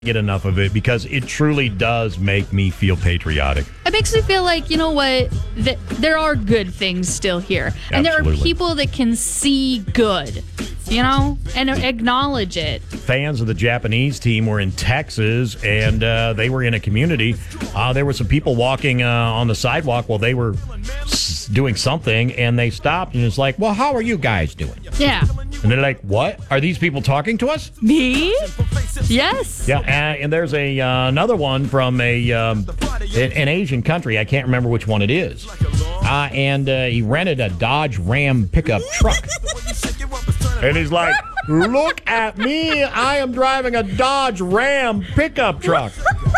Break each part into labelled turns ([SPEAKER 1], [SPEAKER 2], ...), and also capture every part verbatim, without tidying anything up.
[SPEAKER 1] get enough of it because it truly does make me feel patriotic.
[SPEAKER 2] It makes me feel like, you know what, that there are good things still here. And
[SPEAKER 1] Absolutely.
[SPEAKER 2] there are people that can see good, you know, and acknowledge it.
[SPEAKER 1] Fans of the Japanese team were in Texas, and uh, they were in a community. Uh, there were some people walking uh, on the sidewalk while they were s- doing something, and they stopped, and it's like, well, how are you guys doing?
[SPEAKER 2] Yeah.
[SPEAKER 1] And they're like, what? Are these people talking to us?
[SPEAKER 2] Me? Yes.
[SPEAKER 1] Yeah, and, and there's a uh, another one from a um, an, an Asian country. I can't remember which one it is. Uh, and uh, he rented a Dodge Ram pickup truck. And he's like, look at me. I am driving a Dodge Ram pickup truck.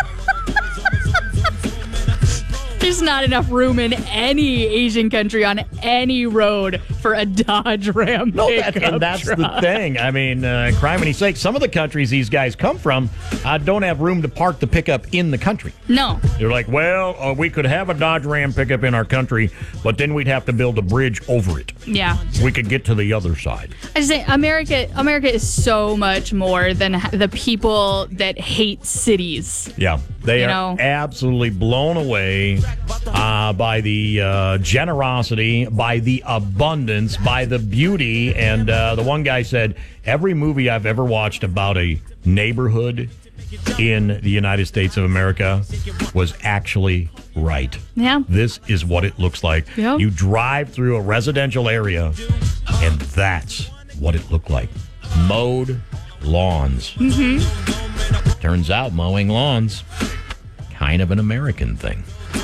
[SPEAKER 2] There's not enough room in any Asian country on any road for a Dodge Ram
[SPEAKER 1] No,
[SPEAKER 2] pickup
[SPEAKER 1] that, and that's
[SPEAKER 2] truck.
[SPEAKER 1] the thing. I mean, uh, criminy sake, some of the countries these guys come from uh, don't have room to park the pickup in the country.
[SPEAKER 2] No.
[SPEAKER 1] They're like, well, uh, we could have a Dodge Ram pickup in our country, but then we'd have to build a bridge over it.
[SPEAKER 2] Yeah.
[SPEAKER 1] We could get to the other side.
[SPEAKER 2] I just say America America is so much more than the people that hate cities.
[SPEAKER 1] Yeah, they
[SPEAKER 2] You
[SPEAKER 1] are
[SPEAKER 2] know?
[SPEAKER 1] absolutely blown away uh, by the uh, generosity, by the abundance, by the beauty. And uh, the one guy said, every movie I've ever watched about a neighborhood in the United States of America was actually right.
[SPEAKER 2] Yeah.
[SPEAKER 1] This is what it looks like.
[SPEAKER 2] Yeah.
[SPEAKER 1] You drive through a residential area, and that's what it looked like. Mowed lawns. Mm-hmm. Turns out mowing lawns, kind of an American thing.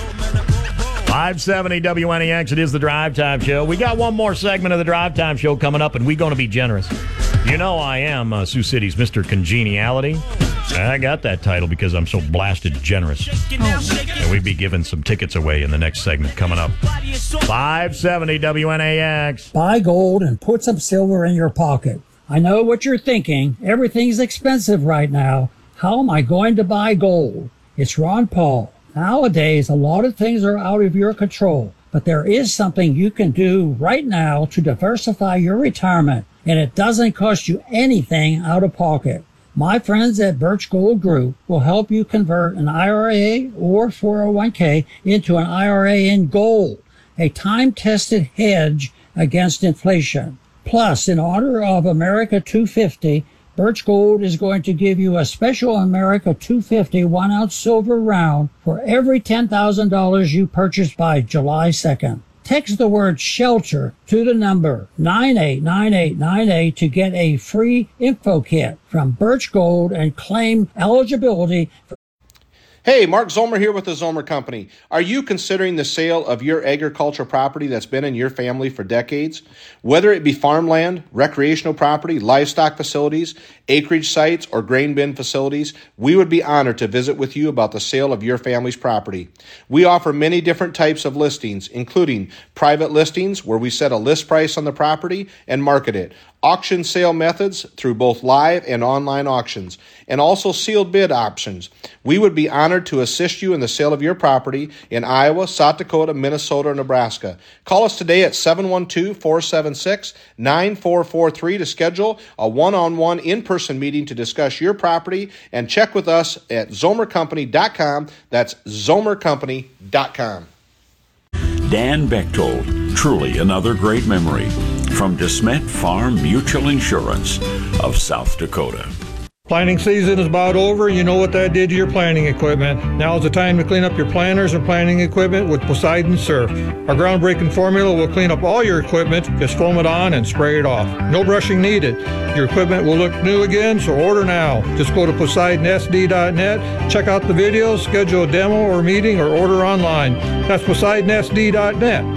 [SPEAKER 1] five seventy W N E X, it is the Drive Time Show. We got one more segment of the Drive Time Show coming up, and we're going to be generous. You know I am uh, Sioux City's Mister Congeniality. I got that title because I'm so blasted generous. Oh. And we'd be giving some tickets away in the next segment coming up. five seventy W N A X.
[SPEAKER 3] Buy gold and put some silver in your pocket. I know what you're thinking. Everything's expensive right now. How am I going to buy gold? It's Ron Paul. Nowadays, a lot of things are out of your control, but there is something you can do right now to diversify your retirement, and it doesn't cost you anything out of pocket. My friends at Birch Gold Group will help you convert an I R A or four oh one k into an I R A in gold, a time-tested hedge against inflation. Plus, in honor of America two fifty, Birch Gold is going to give you a special America two fifty one-ounce silver round for every ten thousand dollars you purchase by July second. Text the word SHELTER to the number nine eight nine eight nine eight to get a free info kit from Birch Gold and claim eligibility for
[SPEAKER 4] Hey, Mark Zomer here with the Zomer Company. Are you considering the sale of your agricultural property that's been in your family for decades? Whether it be farmland, recreational property, livestock facilities, acreage sites, or grain bin facilities, we would be honored to visit with you about the sale of your family's property. We offer many different types of listings, including private listings where we set a list price on the property and market it, auction sale methods through both live and online auctions, and also sealed bid options. We would be honored to assist you in the sale of your property in Iowa, South Dakota, Minnesota, or Nebraska. Call us today at seven one two, four seven six, nine four four three to schedule a one-on-one in-person meeting to discuss your property, and check with us at zomer company dot com. That's zomer company dot com.
[SPEAKER 5] Dan Bechtold, truly another great memory from DeSmet Farm Mutual Insurance of South Dakota.
[SPEAKER 6] Planting season is about over. You know what that did to your planting equipment. Now is the time to clean up your planters and planting equipment with Poseidon Surf. Our groundbreaking formula will clean up all your equipment. Just foam it on and spray it off. No brushing needed. Your equipment will look new again, so order now. Just go to Poseidon S D dot net, check out the videos, schedule a demo or meeting, or order online. That's Poseidon S D dot net.